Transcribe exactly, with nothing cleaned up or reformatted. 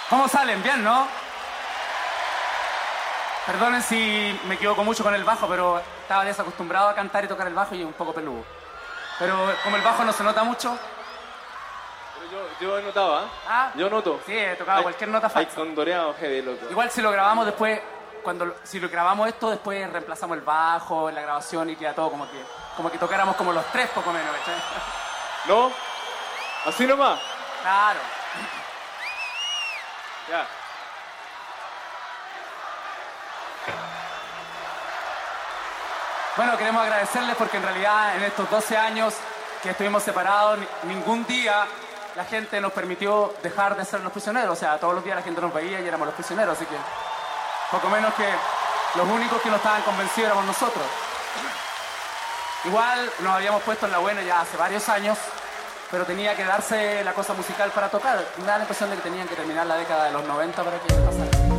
¿Cómo salen? Bien, ¿no? Perdonen si me equivoco mucho con el bajo, pero estaba desacostumbrado a cantar y tocar el bajo y un poco peludo. Pero como el bajo no se nota mucho... Pero yo, yo he notado, ¿ah? ¿Ah? Yo noto. Sí, he tocado Hay- cualquier nota Hay falsa. condoreado heavy, loco. Igual si lo grabamos después, cuando lo- si lo grabamos esto, después reemplazamos el bajo en la grabación y queda todo como que, como que tocáramos como los tres poco menos, ¿cachai? ¿No? Así nomás. Claro. Ya. Bueno, queremos agradecerles porque en realidad en estos doce años que estuvimos separados, ni- ningún día la gente nos permitió dejar de ser los prisioneros. O sea, todos los días la gente nos veía y éramos los prisioneros, así que poco menos que los únicos que no estaban convencidos éramos nosotros. Igual nos habíamos puesto en la buena ya hace varios años, pero tenía que darse la cosa musical para tocar. Me da la impresión de que tenían que terminar la década de los noventa para que pasara.